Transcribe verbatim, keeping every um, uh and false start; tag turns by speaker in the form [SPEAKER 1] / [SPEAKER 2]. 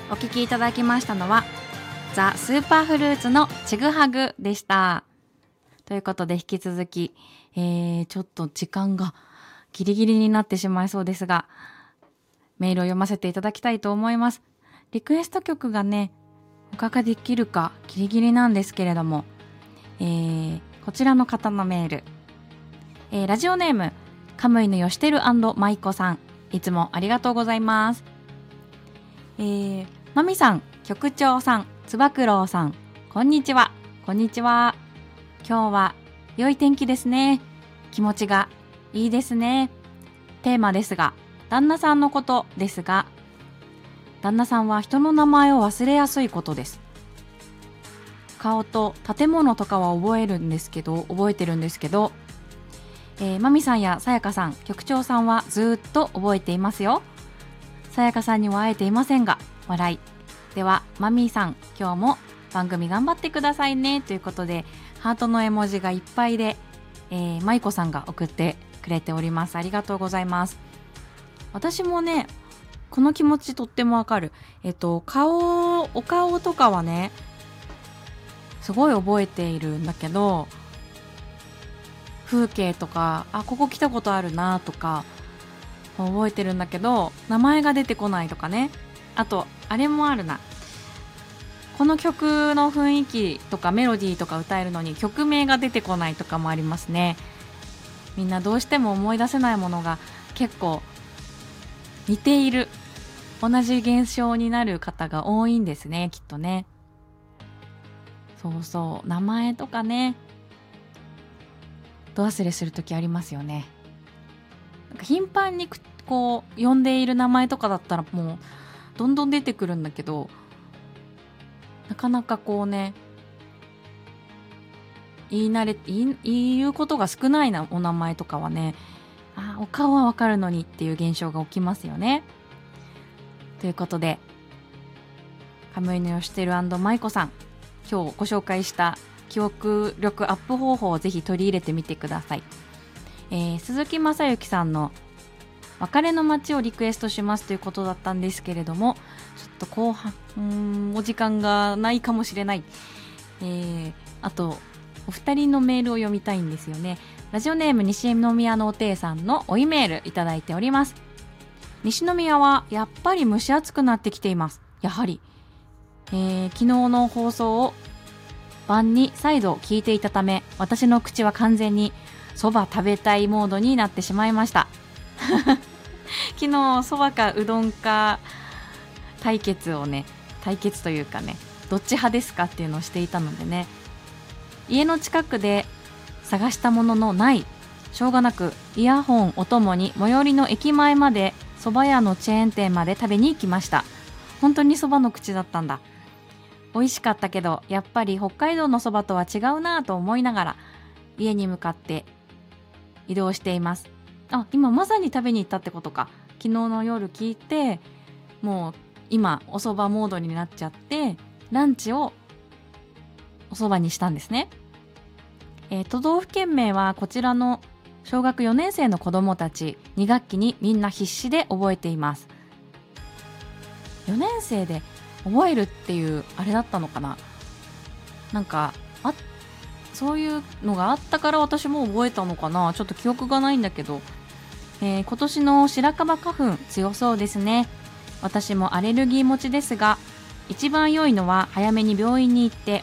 [SPEAKER 1] お聴きいただきましたのはザ・スーパーフルーツのちぐはぐでした。ということで引き続き、えー、ちょっと時間がギリギリになってしまいそうですが、メールを読ませていただきたいと思います。リクエスト曲がね、おかができるかギリギリなんですけれども、えー、こちらの方のメール、えー、ラジオネームカムイのよしてる&マイコさん、いつもありがとうございます。えー、まみさん、局長さん、つば九郎さん、こんにちは。こんにちは。今日は良い天気ですね。気持ちがいいですね。テーマですが、旦那さんのことですが、旦那さんは人の名前を忘れやすいことです。顔と建物とかは覚えるんですけど、覚えてるんですけど、えー、まみさんやさやかさん、局長さんはずっと覚えていますよ。さやかさんには会えていませんが、笑い。では、まみさん、今日も番組頑張ってくださいね。ということで、ハートの絵文字がいっぱいで、えー、まいこさんが送ってくれております。ありがとうございます。私もね、この気持ちとってもわかる。えっと、顔、お顔とかはね、すごい覚えているんだけど、風景とか、あ、ここ来たことあるなとか、覚えてるんだけど、名前が出てこないとかね。あと、あれもあるな。この曲の雰囲気とかメロディーとか歌えるのに曲名が出てこないとかもありますね。みんなどうしても思い出せないものが結構似ている、同じ現象になる方が多いんですね、きっとね。そうそう、名前とかね、ど忘れするときありますよね。なんか頻繁にこう呼んでいる名前とかだったらもうどんどん出てくるんだけど、なかなかこうね、言い慣れ言い言うことが少ないなお名前とかはね、あ、お顔はわかるのにっていう現象が起きますよね。ということで、カムイのよしてる&マイコさん、今日ご紹介した記憶力アップ方法をぜひ取り入れてみてください。えー、鈴木雅之さんの別れの街をリクエストしますということだったんですけれども、ちょっと後半うーんお時間がないかもしれない。えー、あとお二人のメールを読みたいんですよね。ラジオネーム西宮のおていさんのおいメールいただいております。西宮はやっぱり蒸し暑くなってきています。やはり、えー、昨日の放送を晩に再度聞いていたため、私の口は完全にそば食べたいモードになってしまいました。昨日そばかうどんか対決をね、対決というかね、どっち派ですかっていうのをしていたのでね、家の近くで探したもののない、しょうがなくイヤホンおともに最寄りの駅前まで蕎麦屋のチェーン店まで食べに行きました。本当に蕎麦の口だったんだ。美味しかったけど、やっぱり北海道の蕎麦とは違うなぁと思いながら家に向かって移動しています。あ、今まさに食べに行ったってことか。昨日の夜聞いて、もう今お蕎麦モードになっちゃって、ランチをお蕎麦にしたんですね。えー、都道府県名はこちらの小学よねん生の子どもたちに学期にみんな必死で覚えています。よねん生で覚えるっていうあれだったのかな。なんかあそういうのがあったから私も覚えたのかな。ちょっと記憶がないんだけど、えー、今年の白樺花粉強そうですね。私もアレルギー持ちですが、一番良いのは早めに病院に行って